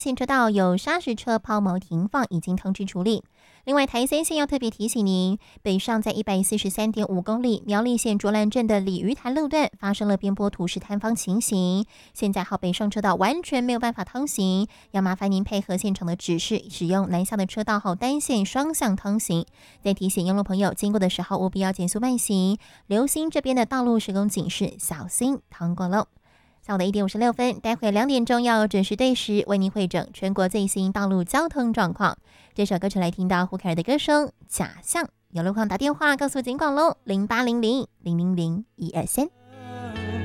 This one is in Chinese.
线车道有砂石车抛锚停放，已经通知处理。另外，台三线要特别提醒您，北上在143.5公里苗栗县卓兰镇的鲤鱼潭路段发生了边坡土石坍方情形，现在好北上车道完全没有办法通行，要麻烦您配合现场的指示，使用南下的车道后单线双向通行。再提醒用路朋友，经过的时候务必要减速慢行，留心这边的道路施工警示，小心通过喽。下午的1:56，待会2点钟要准时对时为您汇整全国最新道路交通状况。这首歌曲来听到胡凯尔的歌声《假象》，有路况打电话告诉警广喽，0800 000 123。